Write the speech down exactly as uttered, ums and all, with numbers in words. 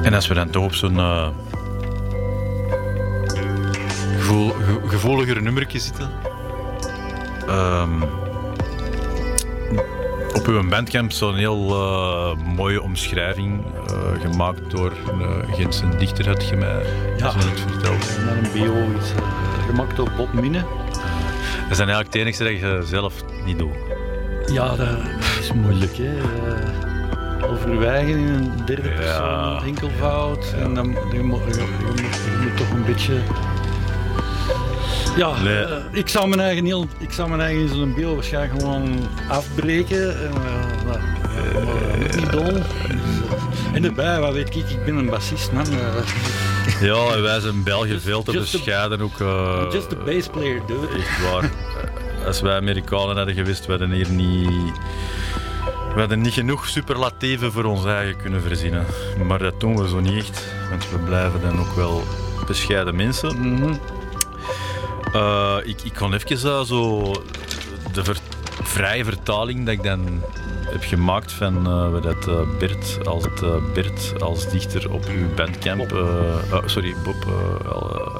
En als we dan toch op zo'n uh, gevoel, ge, gevoeliger nummertje zitten. Um, op uw Bandcamp zo'n heel uh, mooie omschrijving uh, gemaakt door een uh, Gentse dichter, had je mij ja, zo net verteld. Met een bio is uh, gemaakt door Bob Minne. Dat is dan eigenlijk het enige dat je zelf niet doet. Ja, dat, dat is moeilijk, hè. Uh, over uw eigen in een derde persoon, ja. enkelvoud. Ja. En dan je moet, je, je, moet, je moet toch een beetje... Ja, nee. uh, ik zou mijn eigen heel, ik zou mijn eigen in zo'n bio waarschijnlijk gewoon afbreken. En, uh, nou, uh, maar uh, niet dol. Dus, uh, en erbij, wat weet ik, ik ben een bassist, man. Uh, ja, en wij zijn Belgen veel te bescheiden ook. Uh, just the bass player, dude. Echt waar. Als wij Amerikanen hadden gewist, we hadden hier niet... We hadden niet genoeg superlatieven voor ons eigen kunnen verzinnen. Maar dat doen we zo niet echt, want we blijven dan ook wel bescheiden mensen. Mm-hmm. Uh, ik, ik kon even uh, zo de ver, vrije vertaling dat ik dan heb gemaakt van uh, dat uh, Bert als, uh, Bert als dichter op uw Bandcamp, uh, uh, sorry Bob, uh,